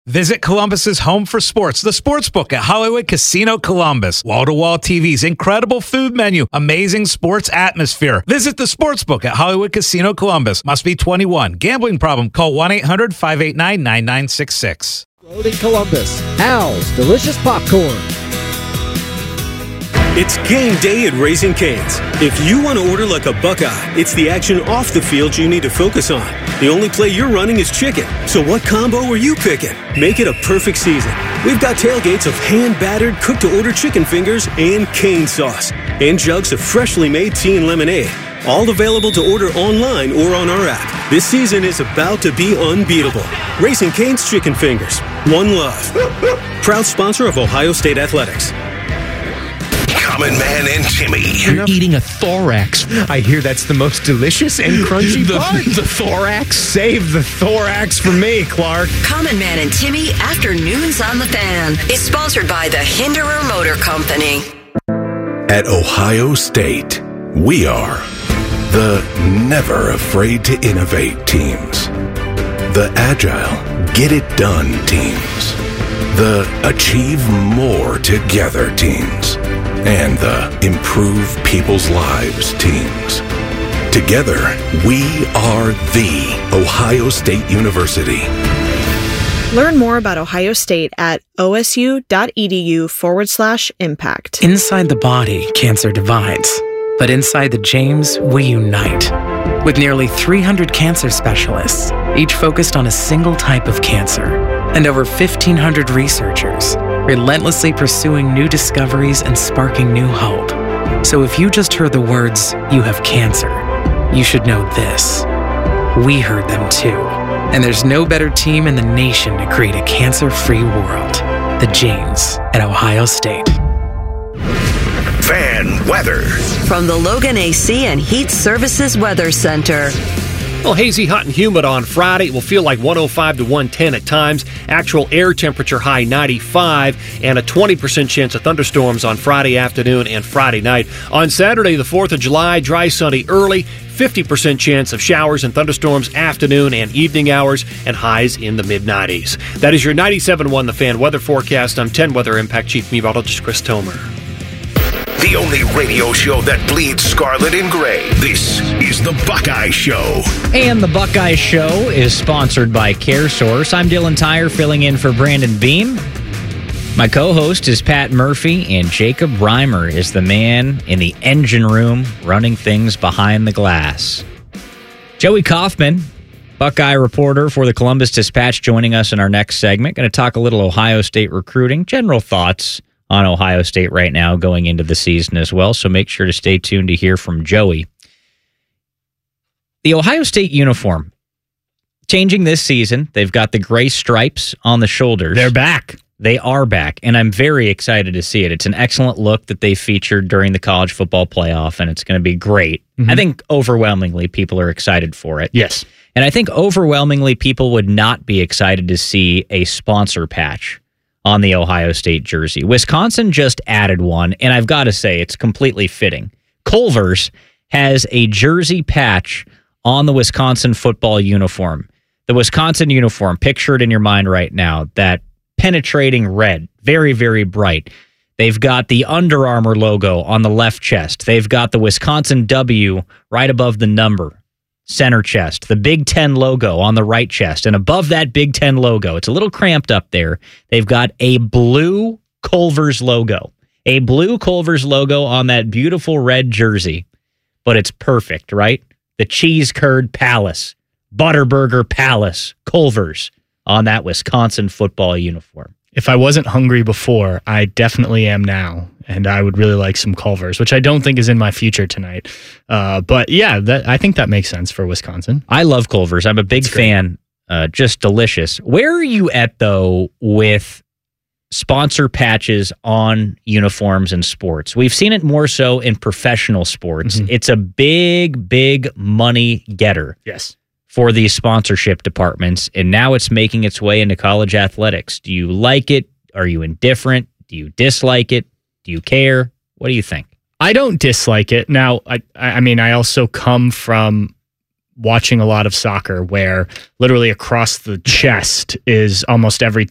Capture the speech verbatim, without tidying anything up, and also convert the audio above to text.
Visit Columbus's home for sports, the Sportsbook at Hollywood Casino Columbus. Wall-to-wall T Vs, incredible food menu, amazing sports atmosphere. Visit the Sportsbook at Hollywood Casino Columbus. Must be twenty-one. Gambling problem? Call one eight hundred five eight nine nine nine six six. Road in Columbus, Al's Delicious Popcorn. It's game day at Raising Cane's. If you want to order like a Buckeye, it's the action off the field you need to focus on. The only play you're running is chicken. So what combo are you picking? Make it a perfect season. We've got tailgates of hand-battered, cooked-to-order chicken fingers and cane sauce. And jugs of freshly made tea and lemonade. All available to order online or on our app. This season is about to be unbeatable. Raising Cane's Chicken Fingers. One love. Proud sponsor of Ohio State Athletics. Common Man and Timmy. You're eating a thorax. I hear that's the most delicious and crunchy the, part. The thorax? Save the thorax for me, Clark. Common Man and Timmy Afternoons on the Fan is sponsored by the Hinderer Motor Company. At Ohio State, we are the never afraid to innovate teams. The agile, get it done teams. The achieve more together teams. And the improve people's lives teams. Together, we are the Ohio State University. Learn more about Ohio State at osu.edu forward slash impact. Inside the body, cancer divides. But inside the James, we unite. With nearly three hundred cancer specialists, each focused on a single type of cancer. And over fifteen hundred researchers, relentlessly pursuing new discoveries and sparking new hope. So if you just heard the words, "you have cancer," you should know this. We heard them too. And there's no better team in the nation to create a cancer-free world. The James at Ohio State. Fan weather. From the Logan A C and Heat Services Weather Center. Well, hazy, hot, and humid on Friday. It will feel like one oh five to one ten at times. Actual air temperature high ninety-five, and a twenty percent chance of thunderstorms on Friday afternoon and Friday night. On Saturday, the fourth of July, dry, sunny early, fifty percent chance of showers and thunderstorms afternoon and evening hours, and highs in the mid nineties. That is your ninety-seven point one The Fan weather forecast. I'm ten Weather Impact Chief Meteorologist Chris Tomer. The only radio show that bleeds scarlet and gray. This is The Buckeye Show. And The Buckeye Show is sponsored by CareSource. I'm Dylan Tyre, filling in for Brandon Beam. My co-host is Pat Murphy, and Jacob Reimer is the man in the engine room running things behind the glass. Joey Kaufman, Buckeye reporter for the Columbus Dispatch, joining us in our next segment. Going to talk a little Ohio State recruiting, general thoughts on Ohio State right now going into the season as well, so make sure to stay tuned to hear from Joey. The Ohio State uniform, changing this season. They've got the gray stripes on the shoulders. They're back. They are back, and I'm very excited to see it. It's an excellent look that they featured during the college football playoff, and it's going to be great. Mm-hmm. I think overwhelmingly people are excited for it. Yes. And I think overwhelmingly people would not be excited to see a sponsor patch on the Ohio State jersey. Wisconsin just added one, and I've got to say, it's completely fitting. Culver's has a jersey patch on the Wisconsin football uniform. The Wisconsin uniform, picture it in your mind right now, that penetrating red, very, very bright. They've got the Under Armour logo on the left chest. They've got the Wisconsin W right above the number. Center chest, the Big Ten logo on the right chest, and above that Big Ten logo, it's a little cramped up there, they've got a blue Culver's logo. A blue Culver's logo on that beautiful red jersey, but it's perfect, right? The Cheese Curd Palace, Butterburger Palace, Culver's on that Wisconsin football uniform. If I wasn't hungry before, I definitely am now. And I would really like some Culver's, which I don't think is in my future tonight. Uh, but yeah, that, I think that makes sense for Wisconsin. I love Culver's. I'm a big fan. Uh, just delicious. Where are you at, though, with sponsor patches on uniforms and sports? We've seen it more so in professional sports. Mm-hmm. It's a big, big money getter. Yes. For these sponsorship departments, and now it's making its way into college athletics. Do you like it? Are you indifferent? Do you dislike it? Do you care? What do you think? I don't dislike it. Now, I, I mean, I also come from watching a lot of soccer where literally across the chest is almost every